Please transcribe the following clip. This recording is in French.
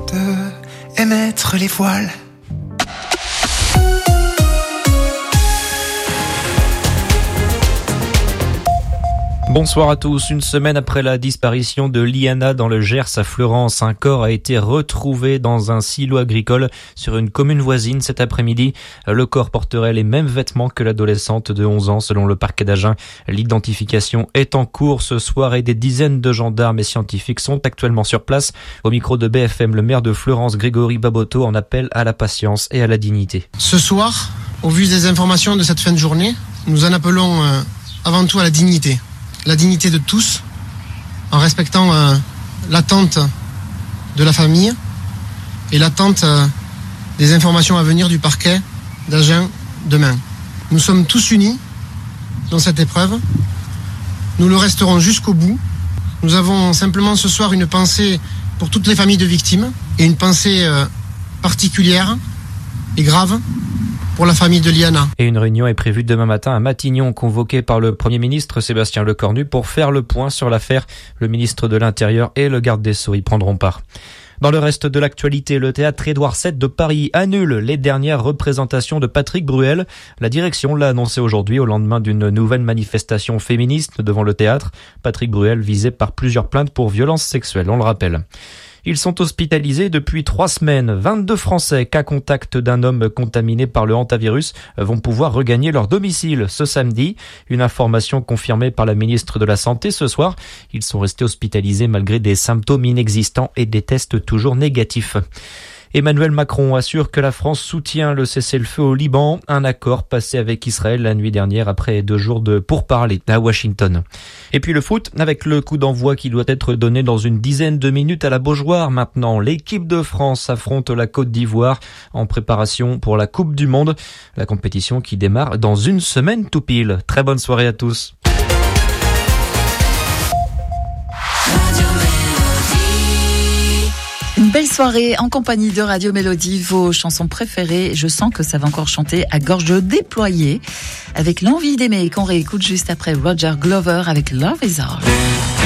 de émettre les voiles. Bonsoir à tous. Une semaine après la disparition de Liana dans le Gers à Fleurance, un corps a été retrouvé dans un silo agricole sur une commune voisine cet après-midi. Le corps porterait les mêmes vêtements que l'adolescente de 11 ans selon le parquet d'Agen. L'identification est en cours ce soir et des dizaines de gendarmes et scientifiques sont actuellement sur place. Au micro de BFM, le maire de Fleurance, Grégory Baboteau, en appelle à la patience et à la dignité. Ce soir, au vu des informations de cette fin de journée, nous en appelons avant tout à la dignité. La dignité de tous, en respectant l'attente de la famille et l'attente des informations à venir du parquet d'Agen demain. Nous sommes tous unis dans cette épreuve. Nous le resterons jusqu'au bout. Nous avons simplement ce soir une pensée pour toutes les familles de victimes et une pensée particulière et grave pour la famille de Liana. Et une réunion est prévue demain matin à Matignon, convoquée par le Premier ministre Sébastien Lecornu pour faire le point sur l'affaire. Le ministre de l'Intérieur et le garde des Sceaux y prendront part. Dans le reste de l'actualité, le théâtre Édouard VII de Paris annule les dernières représentations de Patrick Bruel. La direction l'a annoncé aujourd'hui au lendemain d'une nouvelle manifestation féministe devant le théâtre. Patrick Bruel visé par plusieurs plaintes pour violences sexuelles, on le rappelle. Ils sont hospitalisés depuis 3 semaines. 22 Français cas contact d'un homme contaminé par le hantavirus vont pouvoir regagner leur domicile ce samedi. Une information confirmée par la ministre de la Santé ce soir. Ils sont restés hospitalisés malgré des symptômes inexistants et des tests toujours négatifs. Emmanuel Macron assure que la France soutient le cessez-le-feu au Liban, un accord passé avec Israël la nuit dernière après 2 jours de pourparlers à Washington. Et puis le foot, avec le coup d'envoi qui doit être donné dans une dizaine de minutes à la Beaujoire maintenant. L'équipe de France affronte la Côte d'Ivoire en préparation pour la Coupe du Monde. La compétition qui démarre dans une semaine tout pile. Très bonne soirée à tous. Une belle soirée en compagnie de Radio Mélodie, vos chansons préférées. Je sens que ça va encore chanter à gorge déployée avec l'envie d'aimer qu'on réécoute juste après Roger Glover avec Love Is All.